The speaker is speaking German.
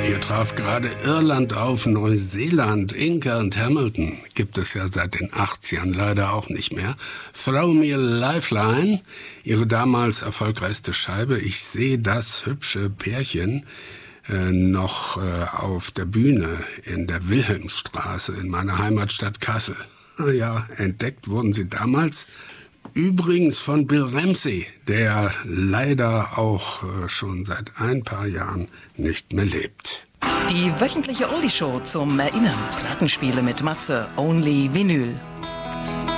Hier traf gerade Irland auf Neuseeland. Inca und Hamilton gibt es ja seit den 80ern leider auch nicht mehr. Throw Me a Lifeline, ihre damals erfolgreichste Scheibe. Ich sehe das hübsche Pärchen noch auf der Bühne in der Wilhelmstraße in meiner Heimatstadt Kassel. Ja, entdeckt wurden sie damals übrigens von Bill Ramsey, der leider auch schon seit ein paar Jahren nicht mehr lebt. Die wöchentliche Oldie-Show zum Erinnern. Plattenspiele mit Matze, Only Vinyl.